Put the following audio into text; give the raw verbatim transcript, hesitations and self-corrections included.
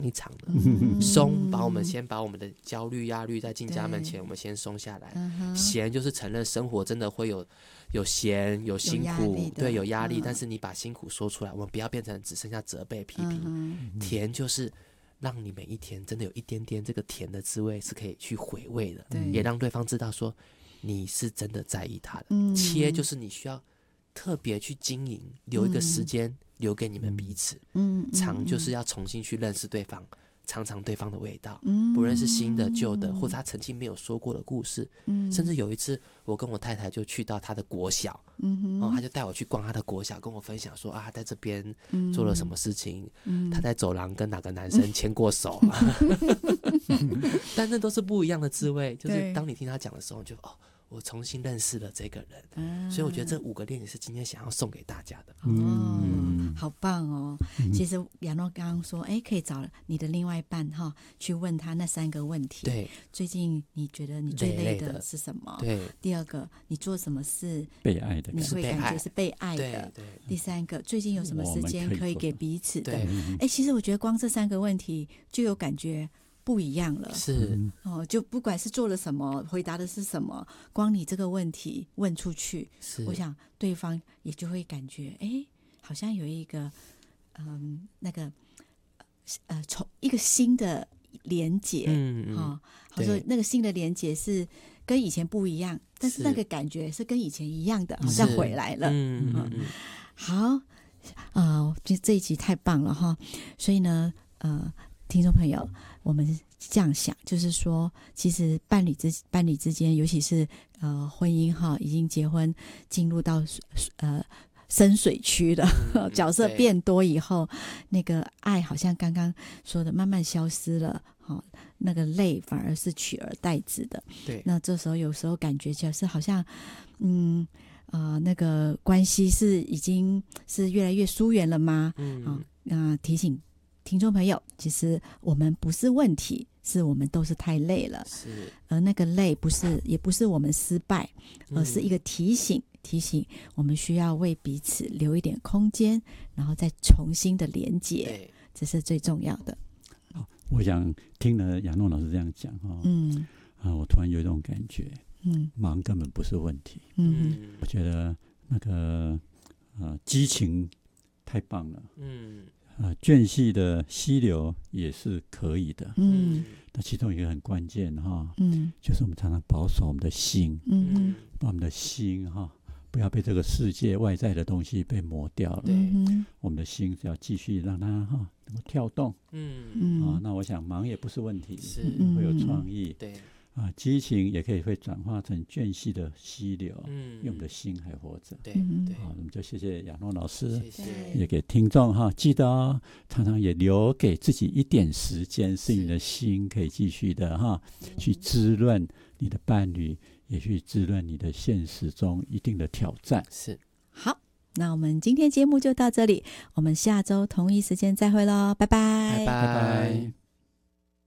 一场的。嗯、松，把我们先把我们的焦虑压力在进家门前，我们先松下来。嗯、闲就是承认生活真的会有有闲有辛苦，对，有压力、嗯，但是你把辛苦说出来，我们不要变成只剩下责备批评。嗯、甜就是让你每一天真的有一点点这个甜的滋味是可以去回味的，也让对方知道说你是真的在意他的。嗯、切就是你需要特别去经营，留一个时间、嗯、留给你们彼此。嗯，尝就是要重新去认识对方，尝尝对方的味道。嗯，不论是新的旧的，或者他曾经没有说过的故事。嗯，甚至有一次我跟我太太就去到他的国小，嗯，然后他就带我去逛他的国小，跟我分享说啊，他在这边做了什么事情。嗯，他在走廊跟哪个男生牵过手。嗯、但那都是不一样的滋味，就是当你听他讲的时候，你就哦。我重新认识了这个人、嗯、所以我觉得这五个练习是今天想要送给大家的。 哦，好棒哦、嗯、其实亚诺刚刚说哎，可以找你的另外一半哈，去问他那三个问题。对，最近你觉得你最累的是什么？对，第二个你做什么事被爱的你会感觉是被爱的？对对。第三个最近有什么时间可以给彼此的？哎，其实我觉得光这三个问题就有感觉不一样了。是、哦、就不管是做了什么，回答的是什么，光你这个问题问出去，我想对方也就会感觉哎，好像有一个嗯那个呃从一个新的连结。嗯嗯、哦，好说那个新的连结是跟以前不一样，但是那个感觉是跟以前一样的，好像回来了。嗯嗯嗯。好啊、呃，这一集太棒了哈，所以呢呃听众朋友，我们这样想，就是说，其实伴侣之伴侣之间，尤其是呃婚姻哈，已经结婚进入到呃深水区了、嗯，角色变多以后，那个爱好像刚刚说的慢慢消失了，哈，那个累反而是取而代之的。对，那这时候有时候感觉就是好像，嗯。呃，那个关系是已经是越来越疏远了吗？嗯，啊、呃，提醒听众朋友，其实我们不是问题，是我们都是太累了。是，而那个累不是，也不是我们失败，而是一个提醒，嗯、提醒我们需要为彼此留一点空间，然后再重新的连接，这是最重要的。 好，我想听了亚诺老师这样讲哈，嗯，啊，我突然有一种感觉。嗯，忙根本不是问题。嗯，我觉得那个呃激情太棒了。嗯，呃间隙的溪流也是可以的。嗯，那其中一个很关键哈，嗯，就是我们常常保守我们的心。嗯，把我们的心哈不要被这个世界外在的东西被磨掉了。对，我们的心是要继续让它哈能够跳动。嗯嗯，啊，那我想忙也不是问题，是会有创意。对。啊，激情也可以会转化成间隙的溪流，嗯，因为我们的心还活着。对对，好，我们就谢谢亚诺老师，谢谢，也给听众哈，记得哦，常常也留给自己一点时间，是你的心可以继续的哈，去滋润你的伴侣，也去滋润你的现实中一定的挑战。 是，好，那我们今天节目就到这里，我们下周同一时间再会咯，拜拜， 拜拜。